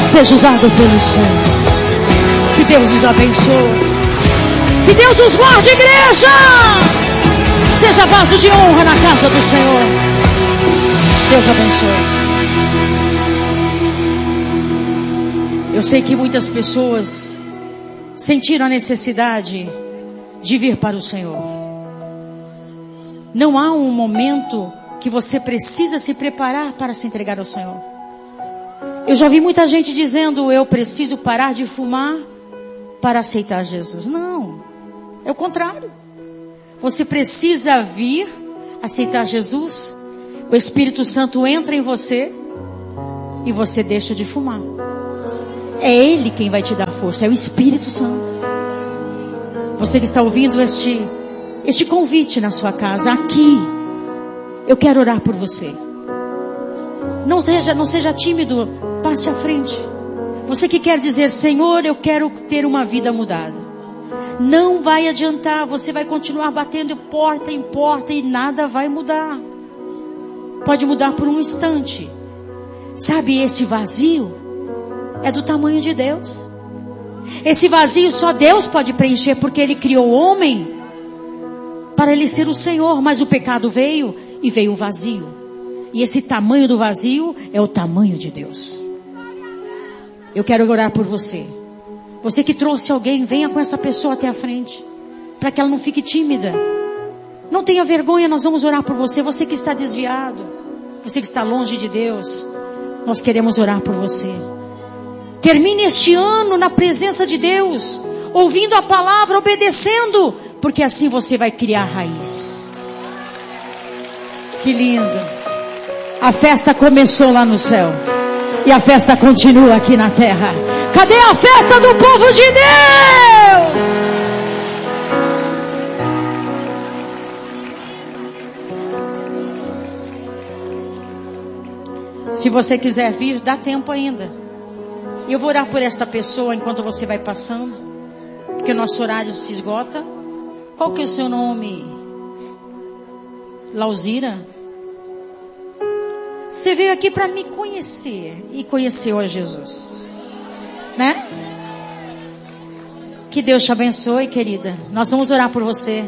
seja usado pelo Senhor. Que Deus os abençoe. Que Deus os guarde, igreja. Seja vaso de honra na casa do Senhor. Deus abençoe. Eu sei que muitas pessoas sentiram a necessidade de vir para o Senhor. Não há um momento que você precisa se preparar para se entregar ao Senhor. Eu já vi muita gente dizendo: eu preciso parar de fumar para aceitar Jesus. Não, é o contrário. Você precisa vir, aceitar Jesus, o Espírito Santo entra em você e você deixa de fumar. É Ele quem vai te dar força, é o Espírito Santo. Você que está ouvindo este convite na sua casa, aqui, eu quero orar por você. Não seja tímido, passe à frente. Você que quer dizer: Senhor, eu quero ter uma vida mudada. Não vai adiantar, você vai continuar batendo porta em porta e nada vai mudar. Pode mudar por um instante. Sabe, esse vazio é do tamanho de Deus. Esse vazio só Deus pode preencher, porque Ele criou o homem para Ele ser o Senhor. Mas o pecado veio e veio o vazio. E esse tamanho do vazio é o tamanho de Deus. Eu quero orar por você. Você que trouxe alguém, venha com essa pessoa até a frente, para que ela não fique tímida. Não tenha vergonha, nós vamos orar por você. Você que está desviado, você que está longe de Deus, nós queremos orar por você. Termine este ano na presença de Deus, ouvindo a palavra, obedecendo, porque assim você vai criar raiz. Que lindo. A festa começou lá no céu e a festa continua aqui na terra. Cadê a festa do povo de Deus? Se você quiser vir, dá tempo ainda. Eu vou orar por esta pessoa enquanto você vai passando, porque o nosso horário se esgota. Qual que é o seu nome? Lauzira? Você veio aqui para me conhecer e conheceu a Jesus, né? Que Deus te abençoe, querida. Nós vamos orar por você.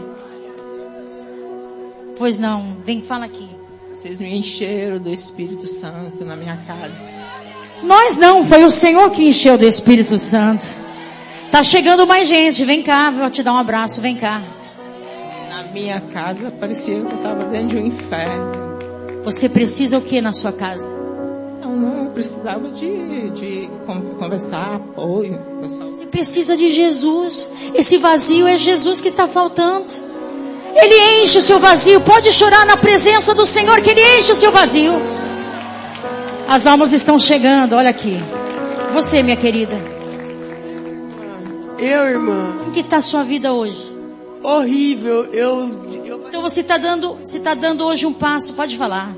Pois não, vem, fala aqui. Vocês me encheram do Espírito Santo na minha casa. Nós não, foi o Senhor que encheu do Espírito Santo. Tá chegando mais gente, vem cá, vou te dar um abraço, vem cá. Na minha casa parecia que eu estava dentro de um inferno. Você precisa o que na sua casa? Eu precisava de conversar, apoio. Pessoal. Você precisa de Jesus. Esse vazio é Jesus que está faltando. Ele enche o seu vazio. Pode chorar na presença do Senhor, que Ele enche o seu vazio. As almas estão chegando, olha aqui. Você, minha querida. Eu, irmã. Como que está a sua vida hoje? Horrível. Então você está dando hoje um passo, pode falar.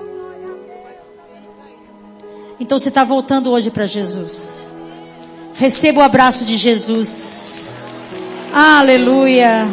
Então você está voltando hoje para Jesus. Receba o abraço de Jesus. Aleluia.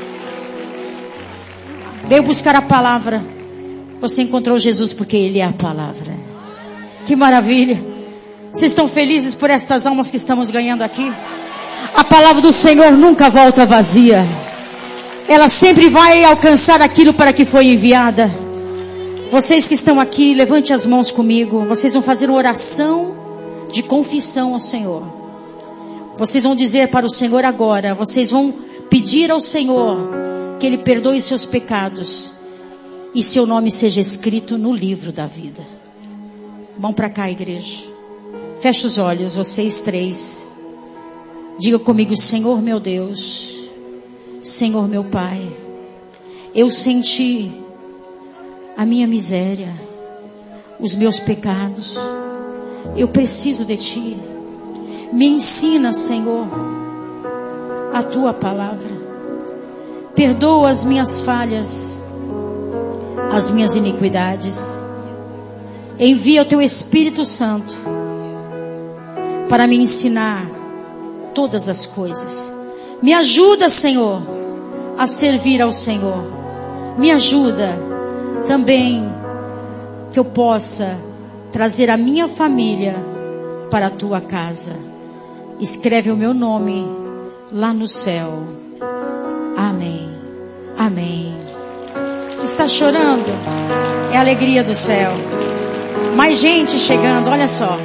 Veio buscar a palavra. Você encontrou Jesus porque Ele é a palavra. Que maravilha. Vocês estão felizes por estas almas que estamos ganhando aqui? A palavra do Senhor nunca volta vazia. Ela sempre vai alcançar aquilo para que foi enviada. Vocês que estão aqui, levante as mãos comigo. Vocês vão fazer uma oração de confissão ao Senhor. Vocês vão dizer para o Senhor agora. Vocês vão pedir ao Senhor que Ele perdoe seus pecados e seu nome seja escrito no livro da vida. Vão para cá, igreja. Feche os olhos, vocês três. Diga comigo: Senhor meu Deus, Senhor meu Pai, eu senti a minha miséria, os meus pecados. Eu preciso de Ti. Me ensina, Senhor, a Tua palavra. Perdoa as minhas falhas, as minhas iniquidades. Envia o Teu Espírito Santo para me ensinar todas as coisas. Me ajuda, Senhor, a servir ao Senhor. Me ajuda também que eu possa trazer a minha família para a tua casa. Escreve o meu nome lá no céu. Amém. Amém. Está chorando? É a alegria do céu. Mais gente chegando, olha só.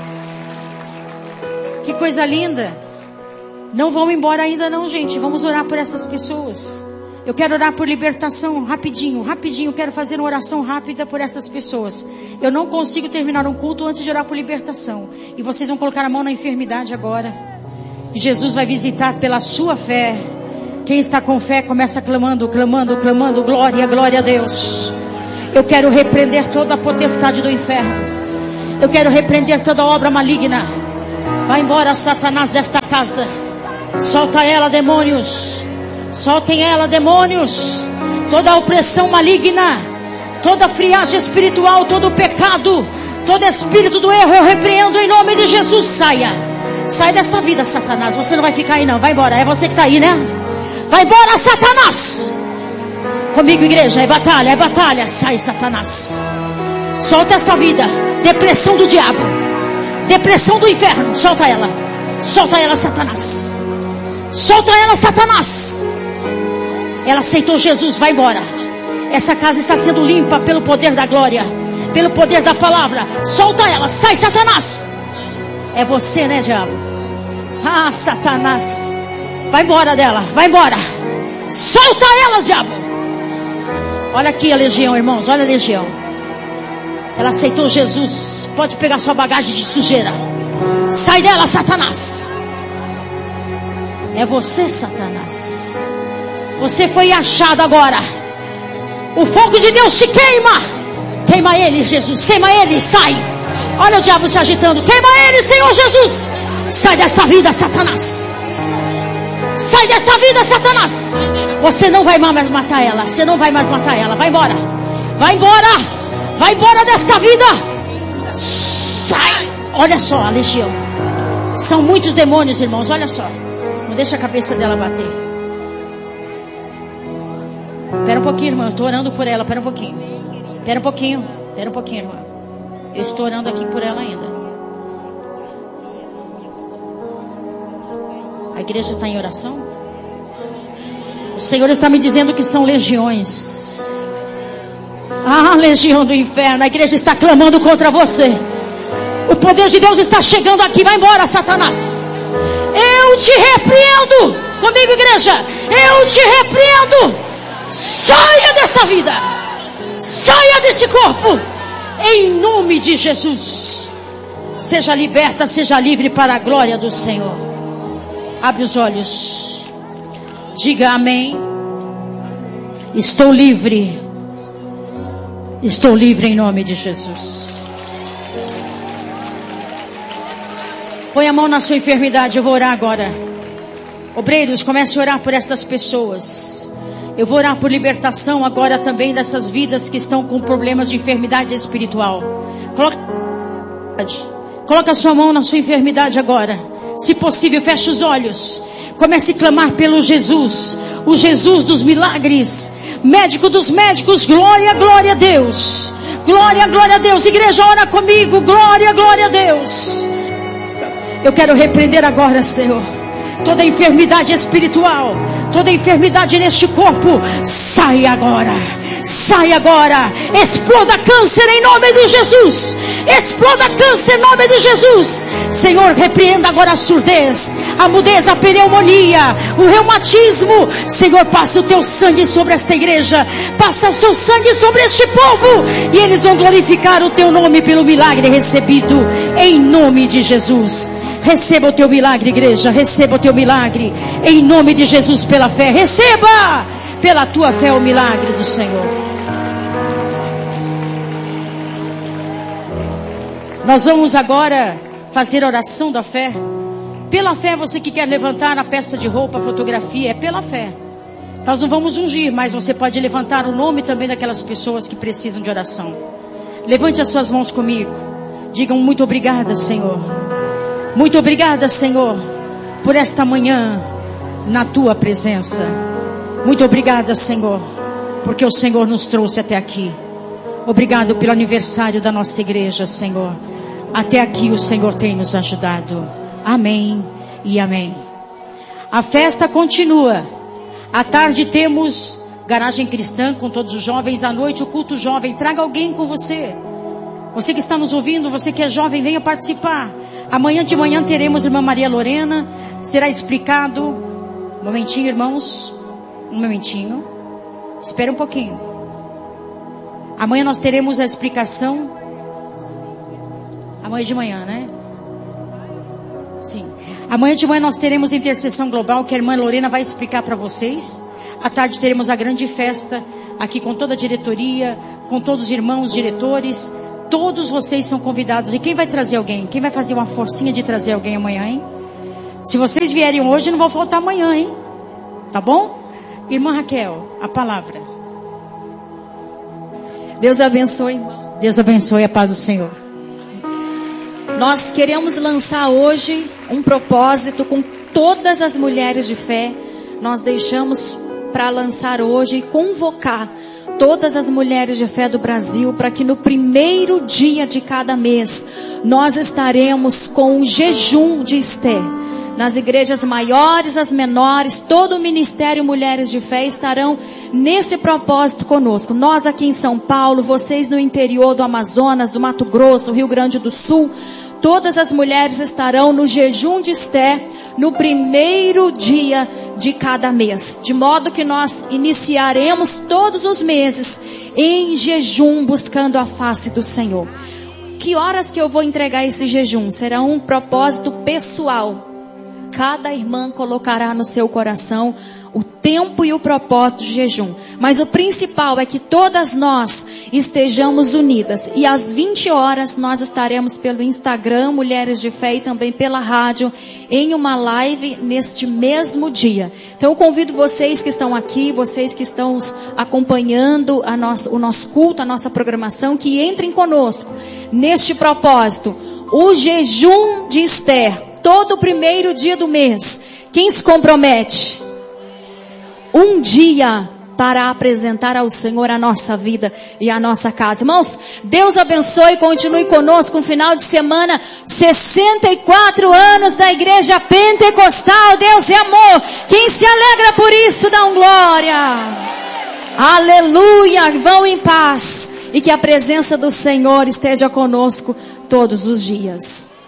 Que coisa linda. Não vão embora ainda não, gente. Vamos orar por essas pessoas. Eu quero orar por libertação, rapidinho. Quero fazer uma oração rápida por essas pessoas. Eu não consigo terminar um culto antes de orar por libertação. E vocês vão colocar a mão na enfermidade agora. Jesus vai visitar pela sua fé. Quem está com fé começa clamando. Glória, glória a Deus. Eu quero repreender toda a potestade do inferno. Eu quero repreender toda obra maligna. Vai embora, Satanás, desta casa. Solta ela, demônios. Soltem ela, demônios. Toda a opressão maligna, toda a friagem espiritual, todo o pecado, todo espírito do erro, eu repreendo em nome de Jesus. Sai desta vida, Satanás. Você não vai ficar aí não, vai embora. É você que está aí, né? Vai embora, Satanás. Comigo, igreja, é batalha. Sai, Satanás. Solta esta vida. Depressão do diabo, depressão do inferno. Solta ela, Satanás. Solta ela, Satanás. Ela aceitou Jesus, vai embora. Essa casa está sendo limpa pelo poder da glória, pelo poder da palavra. Solta ela, sai, Satanás. É você, né, diabo? Ah, Satanás. Vai embora dela, vai embora. Solta ela, diabo. Olha aqui a legião, irmãos, olha a legião. Ela aceitou Jesus. Pode pegar sua bagagem de sujeira. Sai dela, Satanás. É você, Satanás. Você foi achado agora. O fogo de Deus te queima. Queima ele, Jesus. Queima ele, sai. Olha o diabo se agitando. Queima ele, Senhor Jesus. Sai desta vida, Satanás. Sai desta vida, Satanás. Você não vai mais matar ela. Você não vai mais matar ela. Vai embora. Vai embora. Vai embora desta vida. Sai. Olha só a legião. São muitos demônios, irmãos. Olha só. Não deixa a cabeça dela bater. Espera um pouquinho, irmã. Eu estou orando por ela. Espera um pouquinho. Espera um pouquinho, irmã. Eu estou orando aqui por ela ainda. A igreja está em oração? O Senhor está me dizendo que são legiões. Ah, legião do inferno. A igreja está clamando contra você. O poder de Deus está chegando aqui. Vai embora, Satanás. Eu te repreendo. Comigo, igreja. Eu te repreendo. Saia desta vida. Saia desse corpo. Em nome de Jesus. Seja liberta, seja livre para a glória do Senhor. Abre os olhos. Diga amém. Estou livre. Estou livre em nome de Jesus. Põe a mão na sua enfermidade. Eu vou orar agora. Obreiros, comece a orar por estas pessoas. Eu vou orar por libertação agora também dessas vidas que estão com problemas de enfermidade espiritual. Coloca a sua mão na sua enfermidade agora. Se possível, feche os olhos. Comece a clamar pelo Jesus. O Jesus dos milagres. Médico dos médicos. Glória, glória a Deus. Glória, glória a Deus. Igreja, ora comigo. Glória, glória a Deus. Eu quero repreender agora, Senhor, toda enfermidade espiritual, toda enfermidade neste corpo. Sai agora. Sai agora. Exploda câncer em nome de Jesus. Exploda câncer em nome de Jesus. Senhor, repreenda agora a surdez, a mudez, a pneumonia, o reumatismo. Senhor, passa o teu sangue sobre esta igreja. Passa o seu sangue sobre este povo. E eles vão glorificar o teu nome pelo milagre recebido. Em nome de Jesus. Receba o teu milagre, igreja. Receba o teu milagre. Em nome de Jesus, pela fé. Receba pela tua fé o milagre do Senhor. Nós vamos agora fazer a oração da fé. Pela fé, você que quer levantar a peça de roupa, a fotografia, é pela fé. Nós não vamos ungir, mas você pode levantar o nome também daquelas pessoas que precisam de oração. Levante as suas mãos comigo. Digam muito obrigada, Senhor. Muito obrigada, Senhor, por esta manhã na tua presença. Muito obrigada, Senhor, porque o Senhor nos trouxe até aqui. Obrigado pelo aniversário da nossa igreja, Senhor. Até aqui o Senhor tem nos ajudado. Amém e amém. A festa continua. À tarde temos garagem cristã com todos os jovens. À noite o culto jovem. Traga alguém com você. Você que está nos ouvindo, você que é jovem, venha participar. Amanhã de manhã teremos a irmã Maria Lorena. Será explicado. Um momentinho, irmãos. Um momentinho. Espera um pouquinho. Amanhã nós teremos a explicação. Amanhã de manhã, né? Sim. Amanhã de manhã nós teremos a intercessão global que a irmã Lorena vai explicar para vocês. À tarde teremos a grande festa aqui com toda a diretoria, com todos os irmãos diretores. Todos vocês são convidados. E quem vai trazer alguém? Quem vai fazer uma forcinha de trazer alguém amanhã, hein? Se vocês vierem hoje, não vão faltar amanhã, hein? Tá bom? Irmã Raquel, a palavra. Deus abençoe. Deus abençoe, a paz do Senhor. Nós queremos lançar hoje um propósito com todas as mulheres de fé. Nós deixamos para lançar hoje e convocar todas as mulheres de fé do Brasil para que no primeiro dia de cada mês nós estaremos com o jejum de Esther. Nas igrejas maiores, as menores, todo o Ministério Mulheres de Fé estarão nesse propósito conosco. Nós aqui em São Paulo, vocês no interior do Amazonas, do Mato Grosso, Rio Grande do Sul, todas as mulheres estarão no jejum de Esther no primeiro dia de cada mês. De modo que nós iniciaremos todos os meses em jejum, buscando a face do Senhor. Que horas que eu vou entregar esse jejum? Será um propósito pessoal. Cada irmã colocará no seu coração o tempo e o propósito de jejum. Mas o principal é que todas nós estejamos unidas. E às 20 horas nós estaremos pelo Instagram Mulheres de Fé e também pela rádio em uma live neste mesmo dia. Então eu convido vocês que estão aqui, vocês que estão acompanhando o nosso culto, a nossa programação, que entrem conosco neste propósito. O jejum de Esther. Todo primeiro dia do mês. Quem se compromete? Um dia para apresentar ao Senhor a nossa vida e a nossa casa. Irmãos, Deus abençoe e continue conosco um final de semana. 64 anos da Igreja Pentecostal. Deus é amor. Quem se alegra por isso, dá um glória. Aleluia. Vão em paz. E que a presença do Senhor esteja conosco todos os dias.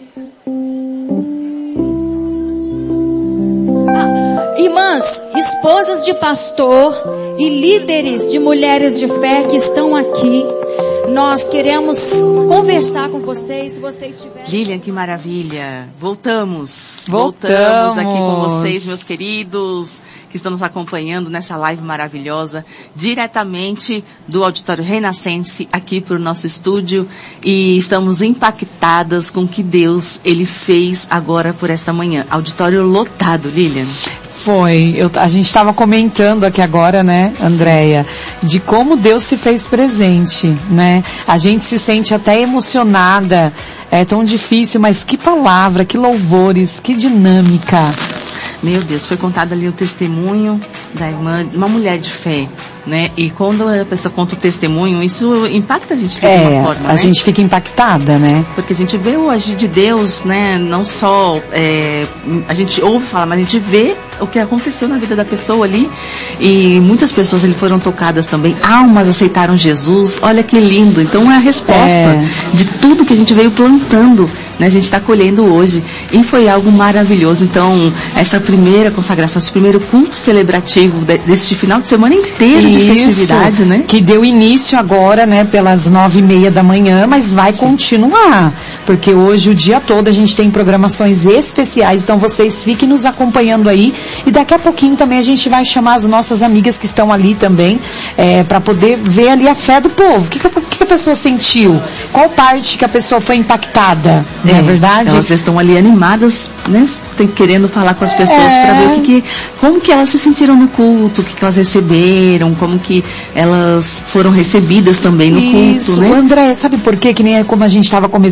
Irmãs, esposas de pastor e líderes de mulheres de fé que estão aqui, nós queremos conversar com vocês, se vocês tiverem... Lilian, que maravilha! Voltamos aqui com vocês, meus queridos, que estão nos acompanhando nessa live maravilhosa, diretamente do Auditório Renascense, aqui para o nosso estúdio, e estamos impactadas com o que Deus, Ele fez agora por esta manhã. Auditório lotado, Lilian. Foi, a gente estava comentando aqui agora, né, Andréia, de como Deus se fez presente, né? A gente se sente até emocionada, é tão difícil, mas que palavra, que louvores, que dinâmica. Meu Deus, foi contado ali o testemunho da irmã, uma mulher de fé, né? E quando a pessoa conta o testemunho, isso impacta a gente de alguma forma, a gente fica impactada, né? Porque a gente vê o agir de Deus, né? Não só a gente ouve falar, mas a gente vê o que aconteceu na vida da pessoa ali. E muitas pessoas ali foram tocadas também. Almas aceitaram Jesus. Olha que lindo. Então é a resposta de tudo que a gente veio plantando, né? A gente está colhendo hoje. E foi algo maravilhoso. Então, essa primeira consagração, esse primeiro culto celebrativo deste final de semana inteiro de festividade, né? Que deu início agora, né, pelas 9:30 da manhã, mas vai continuar, porque hoje o dia todo a gente tem programações especiais, então vocês fiquem nos acompanhando aí, e daqui a pouquinho também a gente vai chamar as nossas amigas que estão ali também, para poder ver ali a fé do povo. O que a pessoa sentiu? Qual parte que a pessoa foi impactada? Não é verdade? Elas estão ali animadas, né? Querendo falar com as pessoas para ver como que elas se sentiram no culto, o que elas receberam, como que elas foram recebidas também no culto, né? André, sabe por quê? Que nem como a gente estava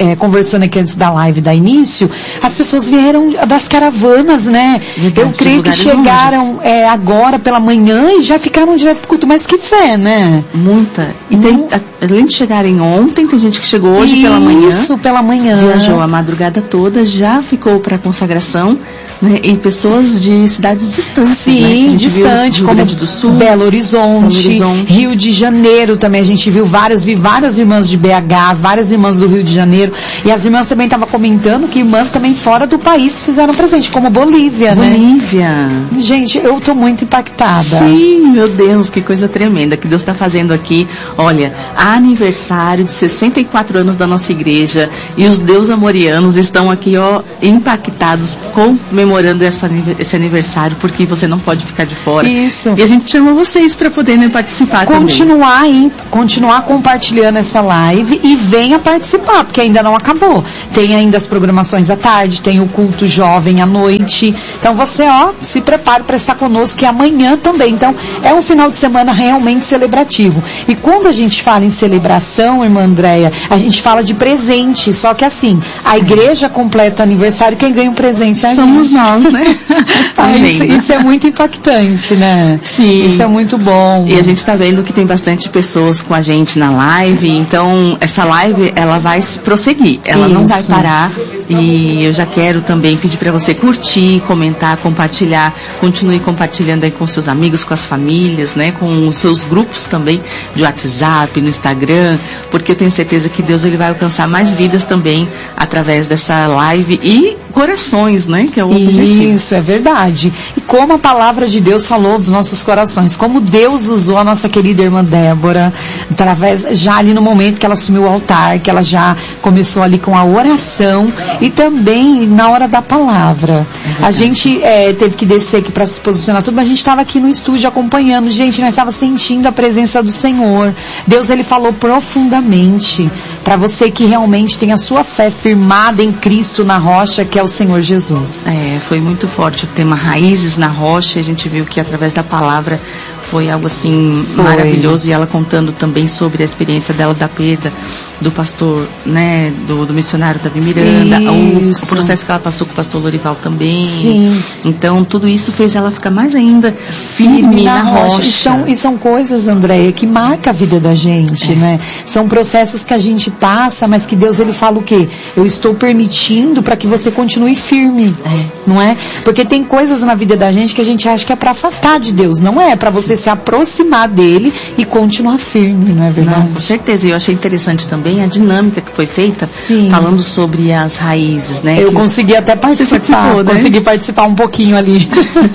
conversando aqui antes da live, da início, as pessoas vieram das caravanas, né? Verdade, eu creio que chegaram agora pela manhã e já ficaram direto pro culto. Mas que fé, né? Muita. E tem, além de chegarem ontem, tem gente que chegou hoje pela manhã. Isso, pela manhã. Viajou a madrugada toda, já ficou para consagração, né? E pessoas de cidades distantes. Sim, né? distante, Rio como Grande do Sul, Belo Horizonte, Rio de Janeiro também. A gente viu várias irmãs de BH, várias irmãs do Rio de Janeiro. E as irmãs também estavam comentando que irmãs também fora do país fizeram presente, como Bolívia, né? Bolívia. Gente, eu tô muito impactada. Sim, meu Deus, que coisa tremenda que Deus está fazendo aqui. Olha, aniversário de 64 anos da nossa igreja e os Deus amorianos estão aqui, ó, impactados, comemorando esse aniversário, porque você não pode ficar de fora. Isso. E a gente chama vocês para poderem participar também. Continuar compartilhando essa live e venha participar, porque ainda não acabou. Tem ainda as programações à tarde, tem o culto jovem à noite. Então você, se prepare para estar conosco, que amanhã também. Então é um final de semana realmente celebrativo. E quando a gente fala em celebração, irmã Andréia, a gente fala de presente, só que assim, a igreja completa o aniversário, quem ganha um presente é a Somos gente. nós, né? Isso é muito impactante, né? Sim. Isso é muito bom. E a gente está vendo que tem bastante pessoas com a gente na live, então essa live, ela vai prosseguir, ela não vai parar. E eu já quero também pedir para você curtir, comentar, compartilhar, continue compartilhando aí com seus amigos, com as famílias, né, com os seus grupos também de WhatsApp, no Instagram, porque eu tenho certeza que Deus ele vai alcançar mais vidas também através dessa live e corações, né, que é o objetivo. Isso, é verdade. E como a palavra de Deus falou dos nossos corações, como Deus usou a nossa querida irmã Débora, através, já ali no momento que ela assumiu o altar, que ela já começou ali com a oração e também na hora da palavra. A gente teve que descer aqui para se posicionar tudo, mas a gente estava aqui no estúdio acompanhando. Gente, nós estávamos sentindo a presença do Senhor. Deus, ele falou profundamente para você que realmente tem a sua fé firmada em Cristo, na rocha, que é o Senhor Jesus. Foi muito forte o tema Raízes na Rocha. A gente viu que através da palavra foi algo assim maravilhoso, e ela contando também sobre a experiência dela da perda do pastor, né, do missionário Davi Miranda, o processo que ela passou com o pastor Lorival também. Sim. Então tudo isso fez ela ficar mais ainda firme na rocha. E são coisas, Andréia, que marcam a vida da gente, né? São processos que a gente passa, mas que Deus, ele fala o quê? Eu estou permitindo para que você continue firme, não é? Porque tem coisas na vida da gente que a gente acha que é para afastar de Deus, não é? Para você se aproximar dele e continuar firme, não é verdade? Não, com certeza. E eu achei interessante também a dinâmica que foi feita, falando sobre as raízes, né? Eu consegui até participar, consegui participar um pouquinho ali.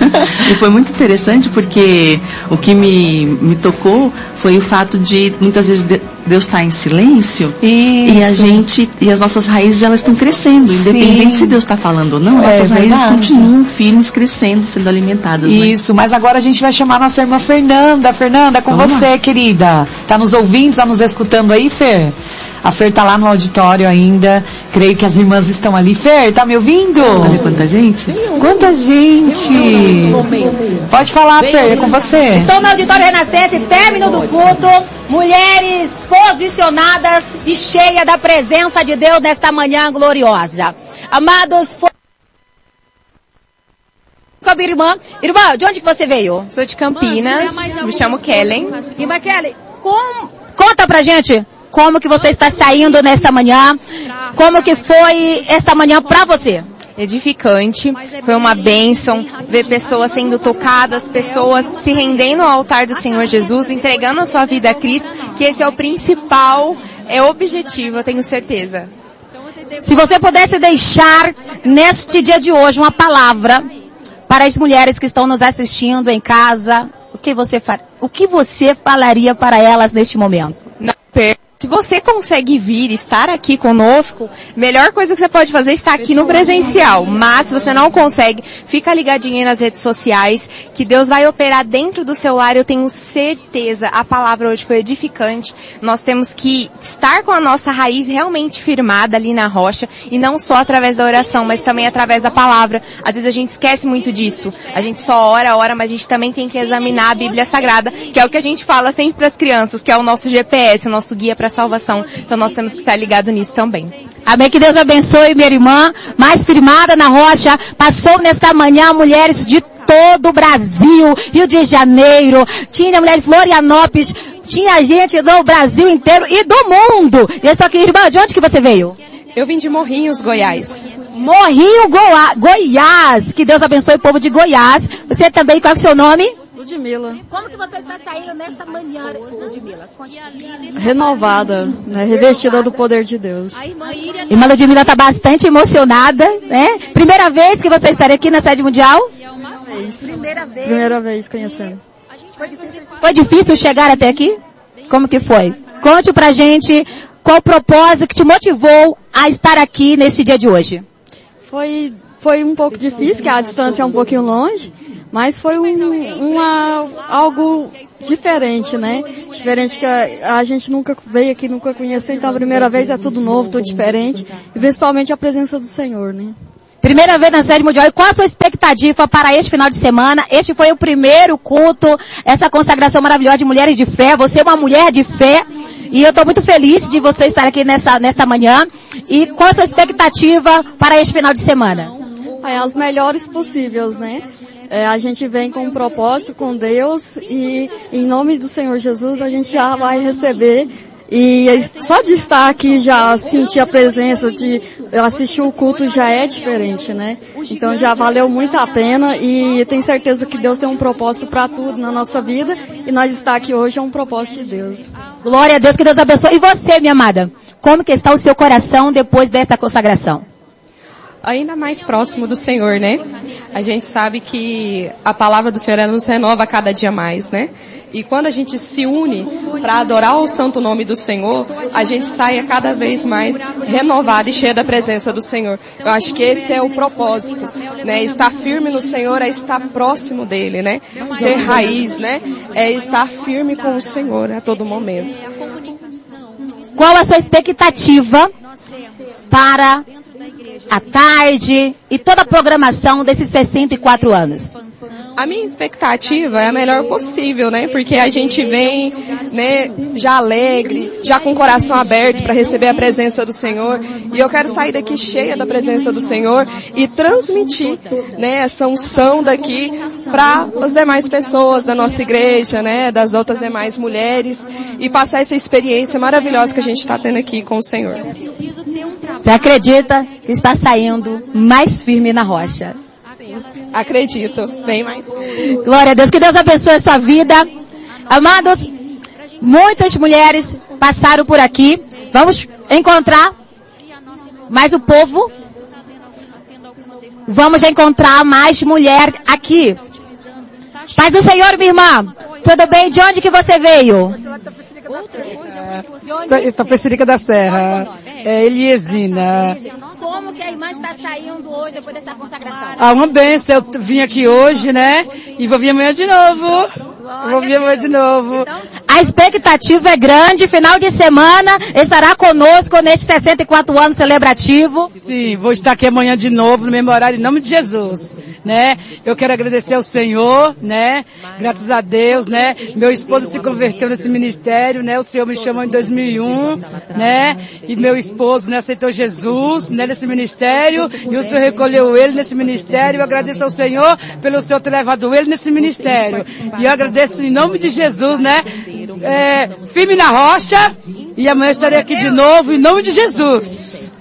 E foi muito interessante porque o que me tocou foi o fato de muitas vezes Deus está em silêncio e a gente, e as nossas raízes, elas estão crescendo, independente se Deus está falando ou não, nossas raízes continuam firmes, crescendo, sendo alimentadas. Isso, mas agora a gente vai chamar a nossa irmã Fernanda. Fernanda, com Vamos você, lá. querida. Tá nos ouvindo, tá nos escutando aí, Fer? A Fer tá lá no auditório ainda. Creio que as irmãs estão ali. Fer, tá me ouvindo? Olha quanta gente. Quanta gente. Pode falar, Fer, é com você. Estou no auditório Renascença, término do culto. Mulheres posicionadas e cheias da presença de Deus nesta manhã gloriosa. Amados, Irmã, de onde que você veio? Sou de Campinas, me chamo Kellen. Irmã Kelly, conta pra gente como que você está saindo nesta manhã, como que foi esta manhã pra você? Edificante, foi uma bênção ver pessoas sendo tocadas, pessoas se rendendo ao altar do Senhor Jesus, entregando a sua vida a Cristo, que esse é o principal objetivo, eu tenho certeza. Se você pudesse deixar neste dia de hoje uma palavra para as mulheres que estão nos assistindo em casa, o que você falaria para elas neste momento? Não perca. Se você consegue vir, estar aqui conosco, melhor coisa que você pode fazer é estar aqui no presencial. Mas se você não consegue, fica ligadinho aí nas redes sociais, que Deus vai operar dentro do seu lar. Eu tenho certeza, a palavra hoje foi edificante. Nós temos que estar com a nossa raiz realmente firmada ali na rocha, e não só através da oração, mas também através da palavra. Às vezes a gente esquece muito disso. A gente só ora, mas a gente também tem que examinar a Bíblia Sagrada, que é o que a gente fala sempre para as crianças, que é o nosso GPS, o nosso guia para para salvação. Então nós temos que estar ligados nisso também. Amém, que Deus abençoe minha irmã, mais firmada na rocha, passou nesta manhã mulheres de todo o Brasil, Rio de Janeiro, tinha mulher de Florianópolis, tinha gente do Brasil inteiro e do mundo. E eu estou aqui, irmã, de onde que você veio? Eu vim de Morrinhos, Goiás. Morrinho, Goiás. Que Deus abençoe o povo de Goiás. Você também, qual é o seu nome? Ludmila. Como que você está saindo nesta manhã, Ludmila? Renovada, né? Revestida do poder de Deus. Irmã Ludmila está bastante emocionada, né? Primeira vez que você estaria aqui na sede mundial? Primeira vez conhecendo. Foi difícil chegar até aqui? Como que foi? Conte pra gente qual o propósito que te motivou a estar aqui nesse dia de hoje. Foi um pouco difícil, que a distância é um pouquinho longe, mas foi algo diferente, né? Diferente que a gente nunca veio aqui, nunca conheceu, então a primeira vez é tudo novo, tudo diferente, e principalmente a presença do Senhor, né? Primeira vez na sede mundial. E qual a sua expectativa para este final de semana? Este foi o primeiro culto, essa consagração maravilhosa de mulheres de fé. Você é uma mulher de fé. E eu estou muito feliz de você estar aqui nesta manhã. E qual a sua expectativa para este final de semana? As melhores possíveis, né? A gente vem com um propósito com Deus e em nome do Senhor Jesus a gente já vai receber. E só de estar aqui, já sentir a presença, de assistir o culto já é diferente, né? Então já valeu muito a pena e tenho certeza que Deus tem um propósito para tudo na nossa vida e nós estar aqui hoje é um propósito de Deus. Glória a Deus, que Deus abençoe. E você, minha amada, como que está o seu coração depois desta consagração? Ainda mais próximo do Senhor, né? A gente sabe que a palavra do Senhor ela nos renova a cada dia mais, né? E quando a gente se une para adorar o santo nome do Senhor, a gente sai cada vez mais renovado e cheio da presença do Senhor. Eu acho que esse é o propósito, né? Estar firme no Senhor é estar próximo dele, né? Ser raiz, né? É estar firme com o Senhor a todo momento. Qual a sua expectativa para a tarde e toda a programação desses 64 anos? A minha expectativa é a melhor possível, né? Porque a gente vem, né, já alegre, já com o coração aberto para receber a presença do Senhor. E eu quero sair daqui cheia da presença do Senhor e transmitir, né, essa unção daqui para as demais pessoas da nossa igreja, né, das outras demais mulheres e passar essa experiência maravilhosa que a gente está tendo aqui com o Senhor. Você acredita que está saindo mais firme na rocha? Acredito, bem mais. Glória a Deus, que Deus abençoe a sua vida. Amados, muitas mulheres passaram por aqui. Vamos encontrar mais o povo. Vamos encontrar mais mulher aqui. Paz do Senhor, minha irmã. Tudo bem? De onde que você veio? Itapecerica da Serra. Eliesina. Como que a irmã está saindo hoje depois dessa consagração? Uma bênção. Eu vim aqui hoje, né? E vou vir amanhã de novo. A expectativa é grande. Final de semana estará conosco neste 64 anos celebrativo. Sim, vou estar aqui amanhã de novo no mesmo horário em nome de Jesus, né? Eu quero agradecer ao Senhor, né? Graças a Deus, né? Meu esposo se converteu nesse ministério, né? O Senhor me chamou em 2001, né? E meu esposo, né, aceitou Jesus, né, nesse ministério, e o Senhor recolheu ele nesse ministério. Eu agradeço ao Senhor pelo Senhor ter levado ele nesse ministério. E eu agradeço em nome de Jesus, né? Firme na rocha, e amanhã estarei aqui de novo em nome de Jesus.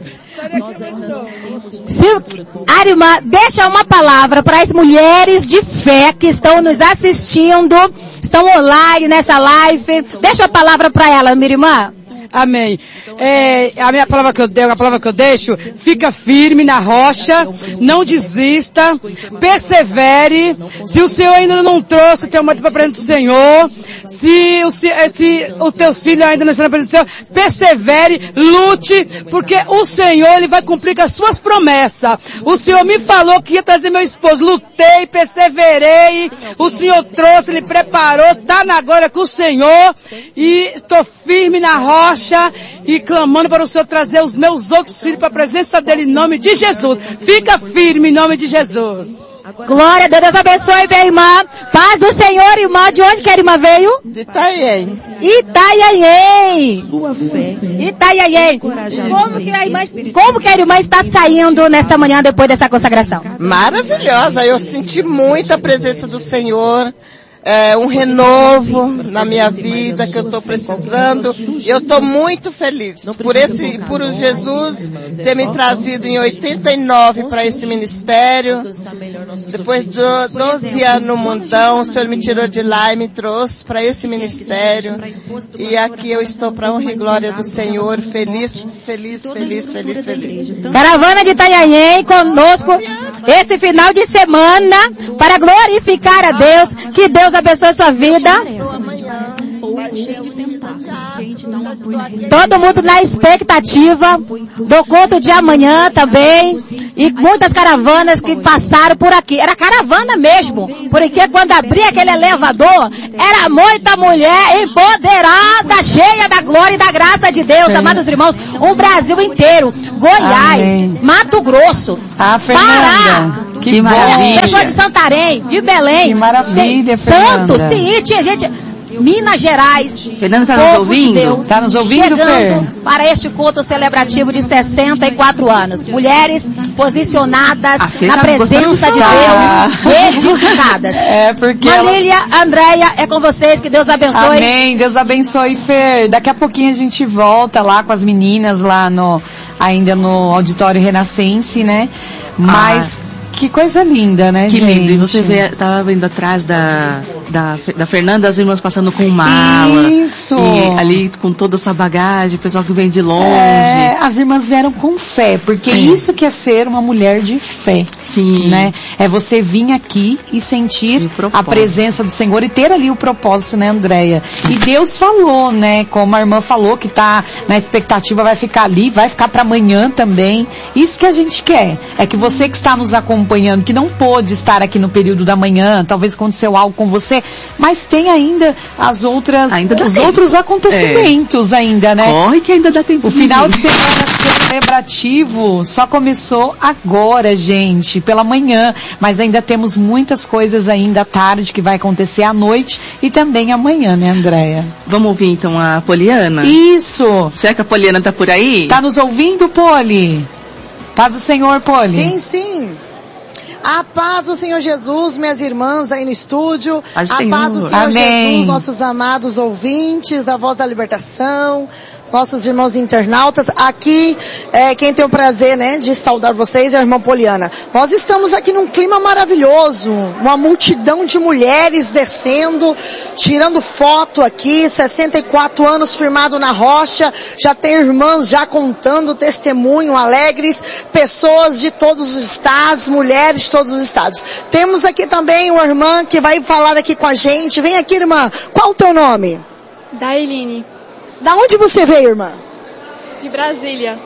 Arima, deixa uma palavra para as mulheres de fé que estão nos assistindo, estão online nessa live. Deixa uma palavra para ela, minha irmã. Amém. A minha palavra que eu dei, a palavra que eu deixo, fica firme na rocha, não desista, persevere. Se o Senhor ainda não trouxe o teu marido para frente do Senhor, se o teu filho ainda não está na presença do Senhor, persevere, lute, porque o Senhor, Ele vai cumprir com as suas promessas. O Senhor me falou que ia trazer meu esposo, lutei, perseverei, o Senhor trouxe, Ele preparou, está na glória com o Senhor, e estou firme na rocha, marcha e clamando para o Senhor trazer os meus outros filhos para a presença dele em nome de Jesus. Fica firme em nome de Jesus. Glória a Deus, Deus abençoe, minha irmã. Paz do Senhor, irmã. De onde que a irmã veio? De Itanhaém. Itanhaém. Sua fé. Itanhaém. Como que a irmã está saindo nesta manhã depois dessa consagração? Maravilhosa. Eu senti muita presença do Senhor. Um renovo na minha vida que eu estou precisando. Eu estou muito feliz por Jesus ter me trazido em 89 para esse ministério. Depois de 12 anos no mundão, o Senhor me tirou de lá e me trouxe para esse ministério. E aqui eu estou para a honra e glória do Senhor, feliz. Caravana de Itanhaém conosco esse final de semana para glorificar a Deus. Que Deus abençoe a sua vida. Todo mundo na expectativa do culto de amanhã também. E muitas caravanas que passaram por aqui. Era caravana mesmo. Porque quando abria aquele elevador, era muita mulher empoderada, cheia da glória e da graça de Deus. Amados irmãos, o Brasil inteiro. Goiás, amém. Mato Grosso, Pará. Que maravilha. Pessoa de Santarém, de Belém. Que maravilha, Santos, sim, tinha gente... Minas Gerais, Fernando, tá nos ouvindo? De Deus, tá nos ouvindo, chegando para este culto celebrativo de 64 anos. Mulheres posicionadas na presença de Deus, edificadas. Porque Marília, Andréia, é com vocês, que Deus abençoe. Amém, Deus abençoe, Fer. Daqui a pouquinho a gente volta lá com as meninas lá ainda no Auditório Renascense, né? Mas que coisa linda, né, que gente? Que lindo. E você tava vendo atrás da Fernanda, as irmãs passando com mala. Isso. E ali com toda essa bagagem, o pessoal que vem de longe. As irmãs vieram com fé, porque isso que é ser uma mulher de fé. Sim. Né? É você vir aqui e sentir a presença do Senhor e ter ali o propósito, né, Andréia? E Deus falou, né, como a irmã falou, que tá na expectativa, vai ficar ali, vai ficar para amanhã também. Isso que a gente quer. É que você que está nos acompanhando, que não pôde estar aqui no período da manhã, talvez aconteceu algo com você, mas tem ainda os outros acontecimentos ainda, né? Corre que ainda dá tempo. O final de semana celebrativo só começou agora, gente, pela manhã, mas ainda temos muitas coisas ainda à tarde que vai acontecer à noite e também amanhã, né, Andréia? Vamos ouvir então a Poliana? Isso! Será que a Poliana tá por aí? Tá nos ouvindo, Poli? Paz do Senhor, Poli? Sim, sim. A paz do Senhor Jesus, minhas irmãs aí no estúdio. A paz do Senhor Jesus, nossos amados ouvintes da Voz da Libertação, nossos irmãos internautas. Aqui, quem tem o prazer, né, de saudar vocês é a irmã Poliana. Nós estamos aqui num clima maravilhoso, uma multidão de mulheres descendo, tirando foto aqui, 64 anos firmado na rocha, já tem irmãs já contando testemunho, alegres, pessoas de todos os estados, mulheres de todos os estados. Temos aqui também uma irmã que vai falar aqui com a gente. Vem aqui, irmã. Qual o teu nome? Dailine. Da onde você veio, irmã? De Brasília.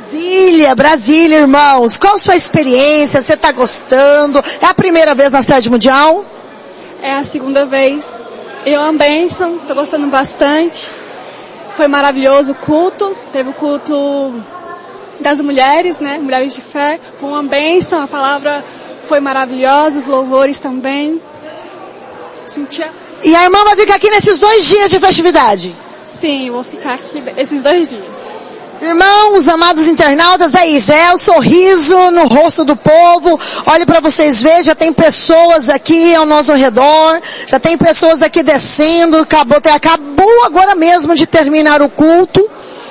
Brasília, irmãos. Qual a sua experiência? Você está gostando? É a primeira vez na sede mundial? É a segunda vez. Eu amo bênção, estou gostando bastante. Foi maravilhoso o culto. Teve o culto das mulheres, né? Mulheres de fé. Foi uma bênção, a palavra foi maravilhosa, os louvores também. Sentia... E a irmã vai ficar aqui nesses 2 dias de festividade? Sim, eu vou ficar aqui esses 2 dias. Irmãos, amados internautas, é isso, é o sorriso no rosto do povo. Olhe para vocês verem, já tem pessoas aqui ao nosso redor, já tem pessoas aqui descendo, acabou agora mesmo de terminar o culto.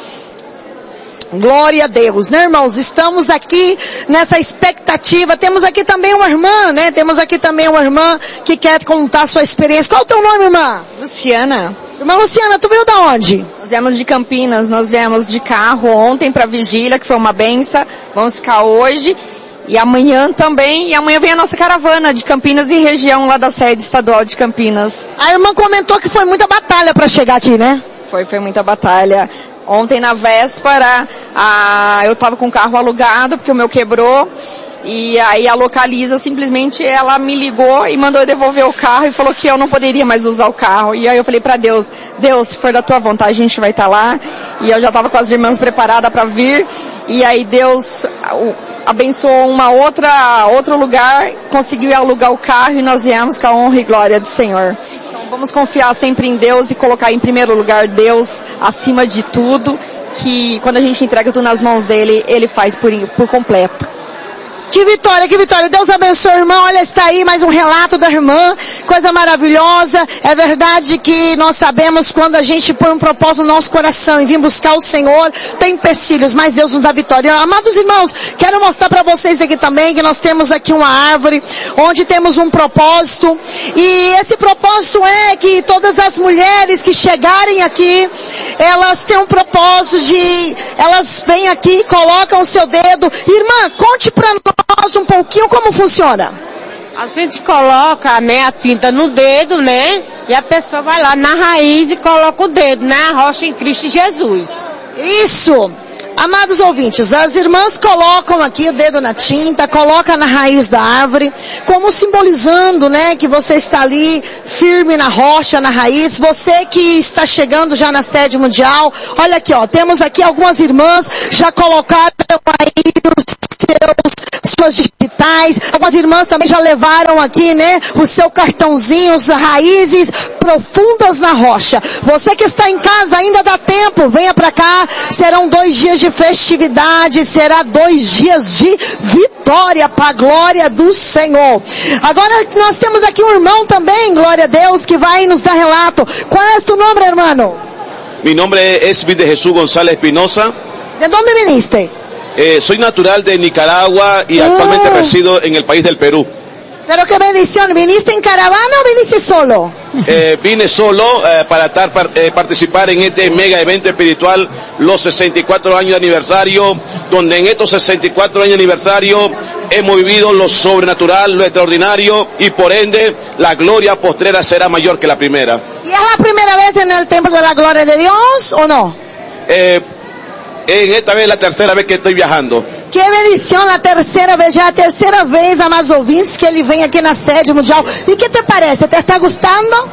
Glória a Deus, né, irmãos? Estamos aqui nessa expectativa. Temos aqui também uma irmã, né? Temos aqui também uma irmã que quer contar sua experiência. Qual é o teu nome, irmã? Luciana. Irmã Luciana, tu veio da onde? Nós viemos de Campinas, nós viemos de carro ontem para Vigília, que foi uma benção. Vamos ficar hoje e amanhã também. E amanhã vem a nossa caravana de Campinas e região lá da sede estadual de Campinas. A irmã comentou que foi muita batalha para chegar aqui, né? Foi muita batalha. Ontem na véspera, eu estava com o carro alugado, porque o meu quebrou. E aí a Localiza, simplesmente, ela me ligou e mandou eu devolver o carro e falou que eu não poderia mais usar o carro. E aí eu falei pra Deus, se for da tua vontade, a gente vai estar lá. E eu já estava com as irmãs preparadas para vir. E aí Deus abençoou outro lugar, conseguiu alugar o carro e nós viemos com a honra e glória do Senhor. Então vamos confiar sempre em Deus e colocar em primeiro lugar Deus acima de tudo, que quando a gente entrega tudo nas mãos dele, ele faz por completo. Que vitória, que vitória. Deus abençoe, irmão. Olha, está aí mais um relato da irmã. Coisa maravilhosa. É verdade que nós sabemos quando a gente põe um propósito no nosso coração e vir buscar o Senhor, tem empecilhos, mas Deus nos dá vitória. Amados irmãos, quero mostrar para vocês aqui também que nós temos aqui uma árvore onde temos um propósito. E esse propósito é que todas as mulheres que chegarem aqui, elas têm um propósito elas vêm aqui, colocam o seu dedo. Irmã, conte para nós um pouquinho como funciona. A gente coloca, né, a tinta no dedo, né? E a pessoa vai lá na raiz e coloca o dedo, né? A rocha em Cristo Jesus. Isso! Amados ouvintes, as irmãs colocam aqui o dedo na tinta, colocam na raiz da árvore, como simbolizando, né, que você está ali firme na rocha, na raiz. Você que está chegando já na sede mundial, olha aqui, ó, temos aqui algumas irmãs já colocaram aí suas digitais, algumas irmãs também já levaram aqui, né, o seu cartãozinho, as raízes profundas na rocha. Você que está em casa ainda dá tempo, venha para cá, serão 2 dias de festividade, será 2 dias de vitória para a glória do Senhor. Agora nós temos aqui um irmão também, glória a Deus, que vai nos dar relato. Qual é o seu nome, hermano? Mi nombre es de Jesús González Espinosa. ¿De dónde viniste? Soy natural de Nicaragua y actualmente resido en el país del Perú. Pero qué bendición, ¿viniste en caravana o viniste solo? Vine solo para participar en este mega evento espiritual, los 64 años de aniversario, donde en estos 64 años de aniversario hemos vivido lo sobrenatural, lo extraordinario, y por ende la gloria postrera será mayor que la primera. ¿Y es la primera vez en el templo de la gloria de Dios o no? En esta vez es la tercera vez que estoy viajando. Que bendição, a terceira vez, já a terceira vez, amados ouvintes, que ele vem aqui na sede mundial. E que te parece? ¿Te está gustando?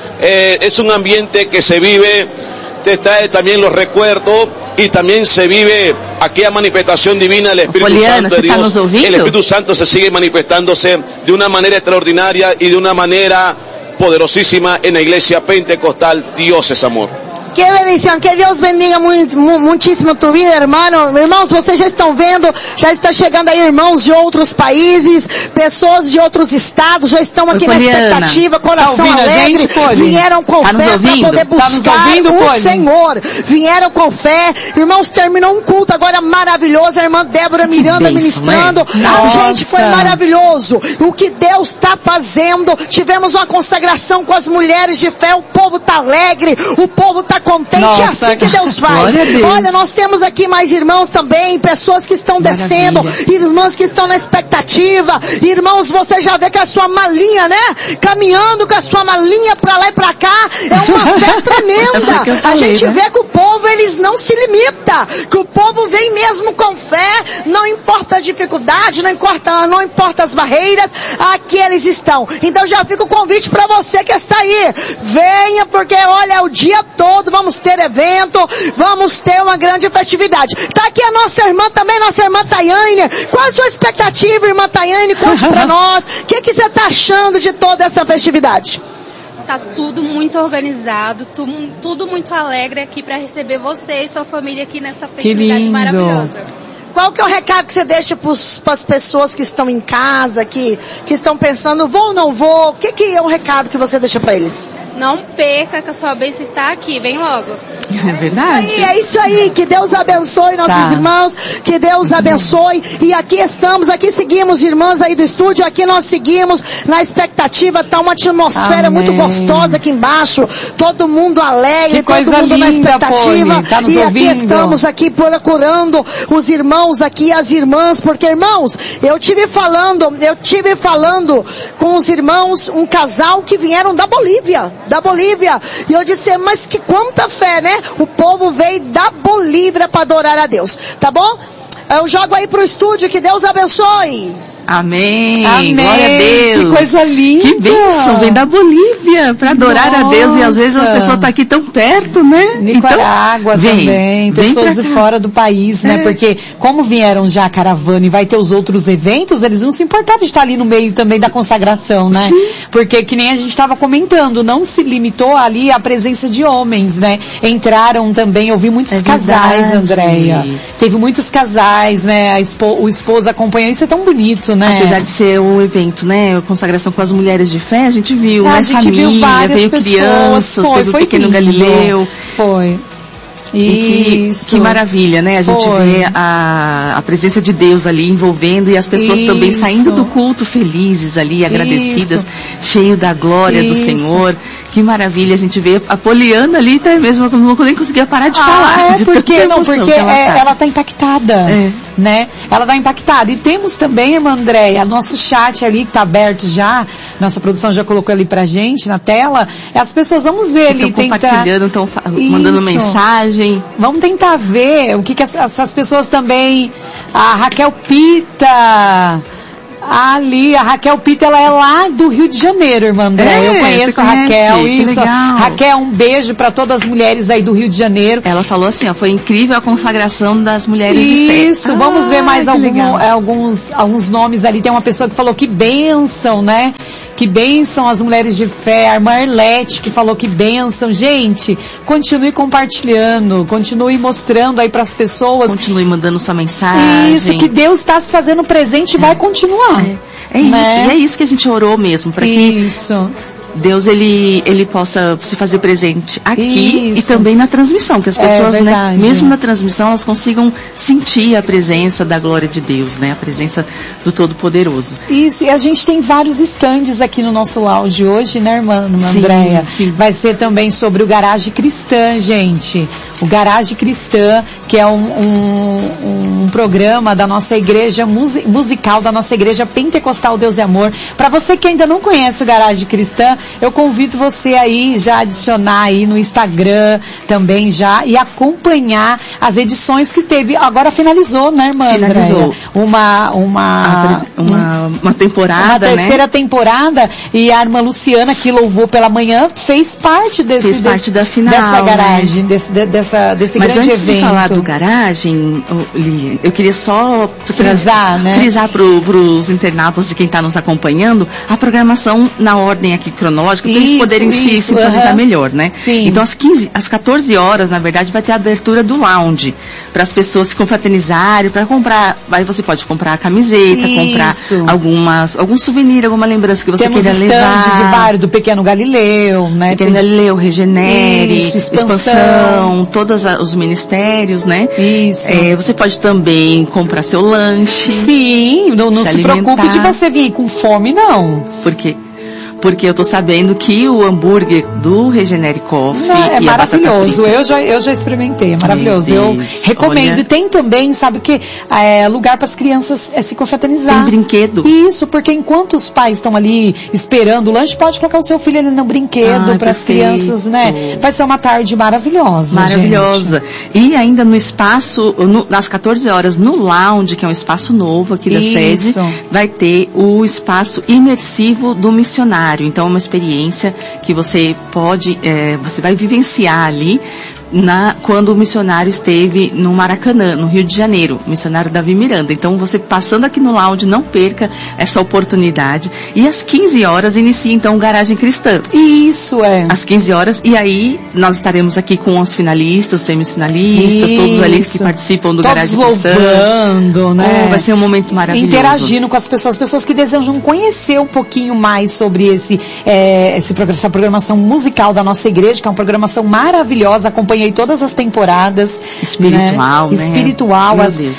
Es un ambiente que se vive, te trae también los recuerdos y también se vive aquella manifestación divina del Espíritu Santo de Dios. El Espíritu Santo se sigue manifestándose de una manera extraordinaria y de una manera poderosísima en la iglesia pentecostal. Dios es amor. Que bendição, que Deus bendiga muitíssimo tua vida, irmão. Irmãos, vocês já estão vendo, já está chegando aí irmãos de outros países, pessoas de outros estados, já estão aqui na expectativa, coração alegre, vieram com fé para poder buscar o Senhor, vieram com fé. Irmãos, terminou um culto agora maravilhoso, a irmã Débora Miranda ministrando, gente, foi maravilhoso, o que Deus está fazendo. Tivemos uma consagração com as mulheres de fé, o povo está alegre, o povo está contente, é assim que Deus faz. Olha, nós temos aqui mais irmãos também, pessoas que estão descendo, irmãs que estão na expectativa. Irmãos, você já vê com a sua malinha, né? Caminhando com a sua malinha pra lá e pra cá. É uma fé tremenda. A gente vê que o povo, eles não se limita, que o povo vem mesmo com fé, não importa a dificuldade, não importa as barreiras, aqui eles estão. Então já fica o convite para você que está aí. Venha, porque olha, o dia todo vamos ter evento, vamos ter uma grande festividade. Tá aqui a nossa irmã também, nossa irmã Tayane. Qual a sua expectativa, irmã Tayane? Conte pra nós. O que você tá achando de toda essa festividade? Tá tudo muito organizado, tudo muito alegre aqui para receber você e sua família aqui nessa festividade maravilhosa. Qual que é o recado que você deixa para as pessoas que estão em casa, que estão pensando, vou ou não vou? O que é o recado que você deixa para eles? Não perca que a sua bênção está aqui, vem logo. É verdade. É isso aí, que Deus abençoe nossos irmãos, que Deus abençoe. E aqui estamos, aqui seguimos, irmãs aí do estúdio, aqui nós seguimos na expectativa, tá uma atmosfera muito gostosa aqui embaixo, todo mundo alegre, todo mundo na expectativa. Tá e aqui ouvindo? estamos aqui procurando os irmãos aqui, as irmãs, porque irmãos, eu tive falando com os irmãos, um casal que vieram da Bolívia, e eu disse, mas que quanta fé, né? O povo veio da Bolívia para adorar a Deus, tá bom? Eu jogo aí pro estúdio, que Deus abençoe. Amém. Amém. Glória a Deus. Que coisa linda. Que bênção. Vem da Bolívia para adorar a Deus. E às vezes a pessoa está aqui tão perto, né? Nicarágua então, também. Pessoas de fora do país, né? Porque como vieram já a caravana e vai ter os outros eventos, eles não se importaram de estar ali no meio também da consagração, né? Sim. Porque que nem a gente estava comentando, não se limitou ali à presença de homens, né? Entraram também, eu vi muitos casais, Andréia. Teve muitos casais, né? O esposo acompanhando. Isso é tão bonito, né? Apesar de ser um evento, né, consagração com as mulheres de fé, a gente viu, né, família, viu várias veio pessoas, crianças, teve o pequeno lindo. Galileu. Foi. E que maravilha, né? A gente vê a presença de Deus ali envolvendo e as pessoas também saindo do culto felizes ali, agradecidas, cheio da glória do Senhor. Que maravilha, a gente vê a Poliana ali, até mesmo, eu não nem conseguia parar de falar. Porque ela tá impactada, né? Ela tá impactada. E temos também, irmã Andréia, nosso chat ali que tá aberto já, nossa produção já colocou ali pra gente na tela, as pessoas, vamos ver ali, compartilhando, estão mandando mensagem. Vamos tentar ver o que essas pessoas também, a Raquel Pita, ali, a Raquel Pita, ela é lá do Rio de Janeiro, irmã André. Eu conheço a Raquel, isso. Raquel, um beijo para todas as mulheres aí do Rio de Janeiro. Ela falou assim, ó, foi incrível a consagração das mulheres de fé. Isso, vamos ver mais alguns nomes ali. Tem uma pessoa que falou que bênção, né? Que bênção as mulheres de fé. A irmã Arlete que falou que bênção. Gente, continue compartilhando, continue mostrando aí para as pessoas. Continue mandando sua mensagem. Isso, que Deus está se fazendo presente e vai continuar. É isso, e é isso que a gente orou mesmo, para que Deus ele possa se fazer presente aqui e também na transmissão, que as pessoas, né, mesmo na transmissão, elas consigam sentir a presença da glória de Deus, né, a presença do Todo-Poderoso. Isso, e a gente tem vários estandes aqui no nosso lounge hoje, né, irmã Andréia? Vai ser também sobre o Garagem Cristã, gente. O Garagem Cristã, que é um programa da nossa igreja musical, da nossa igreja Pentecostal Deus e Amor. Para você que ainda não conhece o Garagem Cristã, eu convido você aí já adicionar aí no Instagram também já e acompanhar as edições que teve. Agora finalizou, né, irmã? Finalizou. Uma temporada, uma terceira temporada, e a irmã Luciana, que louvou pela manhã, fez parte da final, dessa garagem, desse Mas grande antes evento. De falar do garagem, eu queria só frisar, né? Frisar para os internautas e quem está nos acompanhando a programação na ordem aqui cronológica, para eles poderem se sintonizar melhor, né? Sim. Então às 14 horas, na verdade, vai ter a abertura do lounge para as pessoas se confraternizarem, para comprar. Aí você pode comprar a camiseta, comprar algum souvenir, alguma lembrança que você queira levar. Temos stand de bar do Pequeno Galileu, né? Pequeno Galileu, Regenere, Expansão, todos os ministérios, né? Isso. Você pode também comprar seu lanche. Sim, não se preocupe de você vir com fome, não. Por quê? Porque eu tô sabendo que o hambúrguer do Regenere Coffee é e maravilhoso. Eu já experimentei, é maravilhoso. Eu recomendo. Olha. E tem também, sabe o que? Lugar para as crianças se confraternizar. Tem brinquedo. Isso, porque enquanto os pais estão ali esperando o lanche, pode colocar o seu filho ali no brinquedo para as crianças, né? Vai ser uma tarde maravilhosa. Maravilhosa. Gente. E ainda no espaço, às 14 horas, no lounge, que é um espaço novo aqui da sede, vai ter o espaço imersivo do missionário. Então é uma experiência que você você vai vivenciar ali quando o missionário esteve no Maracanã, no Rio de Janeiro, o missionário Davi Miranda. Então você passando aqui no lounge, não perca essa oportunidade. E às 15 horas inicia então o Garagem Cristã. Isso Às 15 horas, e aí nós estaremos aqui com os finalistas, os semifinalistas, todos ali que participam do Garagem Cristã. Louvando, né? Vai ser um momento maravilhoso. Interagindo com as pessoas que desejam conhecer um pouquinho mais sobre essa programação musical da nossa igreja, que é uma programação maravilhosa. Acompanhei todas as temporadas. Espiritual, né? Espiritual,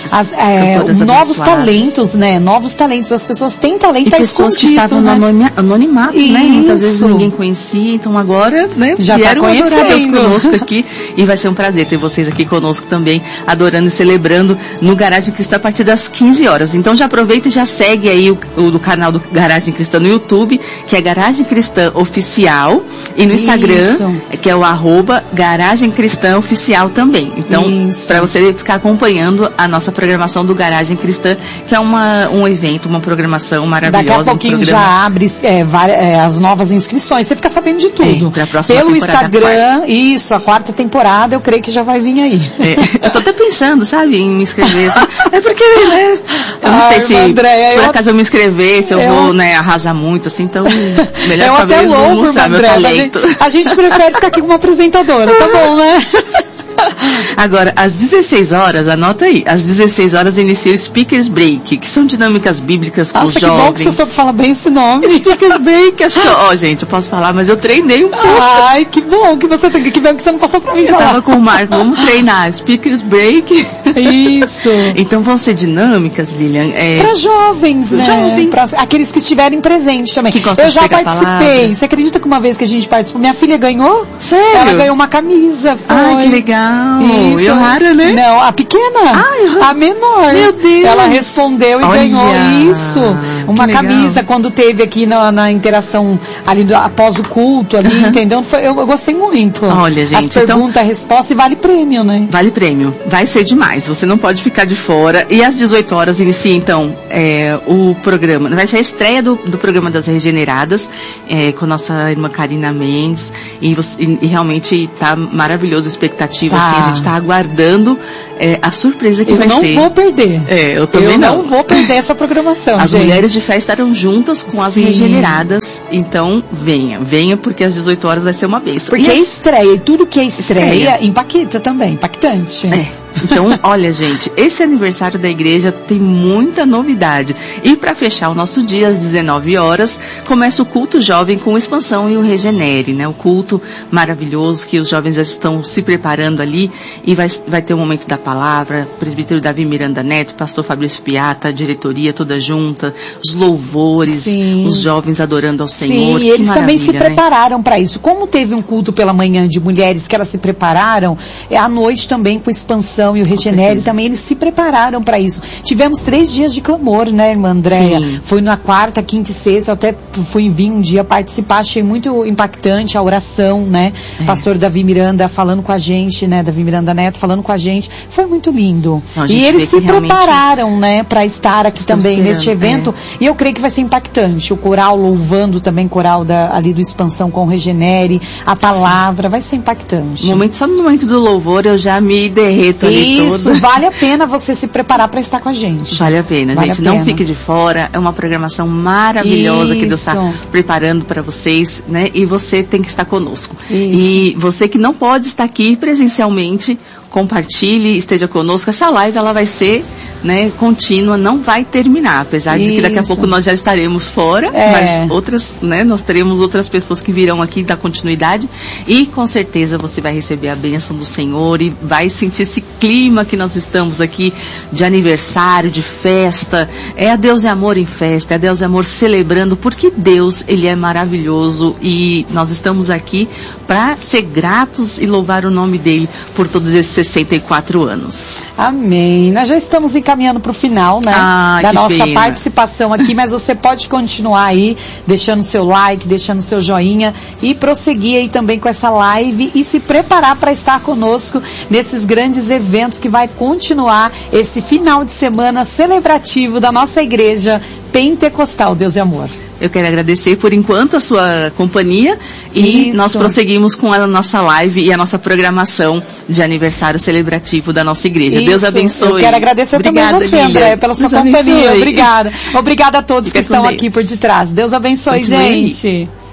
novos talentos, né? Novos talentos. As pessoas têm talento, tá escondido, pessoas que estavam no anonimato, né? Muitas vezes ninguém conhecia, então agora, né? Já vieram adorar Deus conosco aqui, e vai ser um prazer ter vocês aqui conosco também, adorando e celebrando no Garagem Cristã a partir das 15 horas. Então já aproveita e já segue aí o canal do Garagem Cristã no YouTube, que é Garagem Cristã Oficial, e no Instagram, que é o @Garagem Cristã Cristã Oficial também. Então, para você ficar acompanhando a nossa programação do Garagem Cristã, que é um evento, uma programação maravilhosa. Daqui a pouquinho já abre as novas inscrições. Você fica sabendo de tudo. Pelo Instagram, a quarta temporada, eu creio que já vai vir aí. Eu tô até pensando, sabe, em me inscrever. É porque, né? Eu não sei se por acaso eu me inscrever, se eu vou, né, arrasar muito, assim, então melhor talvez não mostrar meu talento. A gente prefere ficar aqui como apresentadora, tá bom, né? Agora, às 16 horas, anota aí, às 16 horas inicia o Speakers Break, que são dinâmicas bíblicas com os jovens. Nossa, que bom que você soube falar bem esse nome. Speakers Break, acho que, gente, eu posso falar, mas eu treinei um pouco. Ai, que bom que você não passou pra mim falar. Eu tava com o Marco, vamos treinar, Speakers Break. Isso. Então vão ser dinâmicas, Lilian. Para jovens, né? Pra aqueles que estiverem presentes também. Eu já participei. Você acredita que uma vez que a gente participou, minha filha ganhou? Sério? Ela ganhou uma camisa. Foi. Ai, que legal. Isso. E o Rara, né? Não, a pequena. A menor. Meu Deus. Ela respondeu e ganhou isso. Uma camisa quando teve aqui na interação ali após o culto ali, entendeu? Eu gostei muito. Olha, gente. As perguntas, a resposta e vale prêmio, né? Vale prêmio. Vai ser demais. Você não pode ficar de fora. E às 18 horas inicia, então, o programa. Vai ser a estreia do programa das Regeneradas, com a nossa irmã Karina Mendes. E realmente tá maravilhoso a expectativa. Assim, a gente tá aguardando a surpresa que vai ser. Eu não vou perder. Eu também não. Eu não vou perder essa programação, As gente. mulheres de fé estarão juntas com as Regeneradas. Então, venha, porque às 18 horas vai ser uma bênção. Porque estreia, e tudo que é estreia impacta também, impactante. Então, olha, gente, esse aniversário da igreja tem muita novidade. E para fechar o nosso dia, às 19 horas, começa o culto jovem com Expansão e o Regenere, né? O culto maravilhoso que os jovens já estão se preparando ali, e vai ter um momento da palavra, o presbítero Davi Miranda Neto, pastor Fabrício Piata, a diretoria toda junta, os louvores, os jovens adorando ao Senhor. Sim, eles também se prepararam para isso. Como teve um culto pela manhã de mulheres que elas se prepararam, à noite também com Expansão e o Regenere também, eles se prepararam para isso. Tivemos 3 dias de clamor, né, irmã Andréia? Foi na quarta, quinta e sexta, eu até vir um dia participar, achei muito impactante a oração, né? Pastor Davi Miranda falando com a gente, né? Davi Miranda Neto falando com a gente, foi muito lindo. E eles se prepararam, né, para estar aqui também neste evento, e eu creio que vai ser impactante. O coral louvando também, coral ali do Expansão com o Regenere, a palavra, vai ser impactante. Só no momento do louvor eu já me derreto ali. Isso, vale a pena você se preparar para estar com a gente. Vale a pena, gente. Não fique de fora. É uma programação maravilhosa que Deus está preparando para vocês, né? E você tem que estar conosco. E você que não pode estar aqui presencialmente, compartilhe, esteja conosco. Essa live, ela vai ser, né, contínua, não vai terminar, apesar de que daqui a pouco nós já estaremos fora, mas nós teremos outras pessoas que virão aqui dar continuidade, e com certeza você vai receber a bênção do Senhor e vai sentir esse clima que nós estamos aqui de aniversário, de festa. A Deus é Amor em festa, a Deus é Amor celebrando, porque Deus, Ele é maravilhoso, e nós estamos aqui para ser gratos e louvar o nome dEle por todos esses 64 anos. Amém. Nós já estamos encaminhando para o final, né? Da nossa participação aqui, mas você pode continuar aí, deixando seu like, deixando seu joinha, e prosseguir aí também com essa live e se preparar para estar conosco nesses grandes eventos que vai continuar esse final de semana celebrativo da nossa igreja Pentecostal Deus e Amor. Eu quero agradecer por enquanto a sua companhia, e nós prosseguimos com a nossa live e a nossa programação de aniversário celebrativo da nossa igreja. Deus abençoe. Eu quero agradecer também você, André, pela sua companhia. Obrigada. Obrigada a todos que estão aqui por detrás. Deus abençoe, gente.